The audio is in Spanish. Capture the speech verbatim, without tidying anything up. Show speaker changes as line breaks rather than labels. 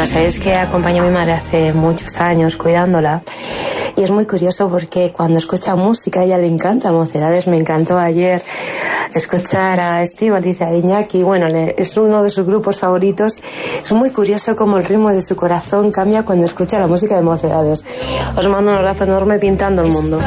Bueno, sabéis que acompañé a mi madre hace muchos años cuidándola y es muy curioso porque cuando escucha música a ella le encanta Mocedades. Me encantó ayer escuchar a Estíbaliz, a Iñaki, bueno, le, es uno de sus grupos favoritos. Es muy curioso cómo el ritmo de su corazón cambia cuando escucha la música de Mocedades. Os mando un abrazo enorme pintando el mundo.